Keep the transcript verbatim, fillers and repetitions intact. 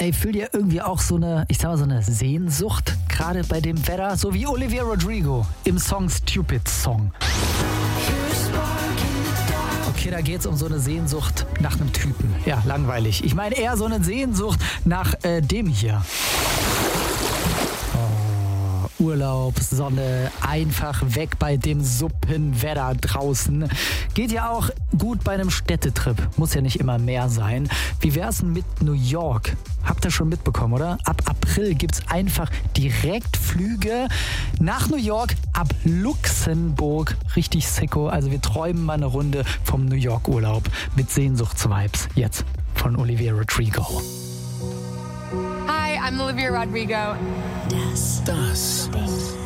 Ey, fühlt ihr irgendwie auch so eine, ich sag mal, so eine Sehnsucht, gerade bei dem Wetter, so wie Olivia Rodrigo im Song Stupid Song. Okay, da geht's um so eine Sehnsucht nach einem Typen. Ja, langweilig. Ich meine eher so eine Sehnsucht nach äh, dem hier. Urlaub, Sonne, einfach weg bei dem Suppenwetter draußen. Geht ja auch gut bei einem Städtetrip. Muss ja nicht immer mehr sein. Wie wär's denn mit New York? Habt ihr schon mitbekommen, oder? Ab April gibt's einfach Direktflüge nach New York, ab Luxemburg. Richtig sicko. Also wir träumen mal eine Runde vom New York Urlaub mit Sehnsuchtsvibes. Jetzt von Olivia Rodrigo. Hi, I'm Olivia Rodrigo. Das, das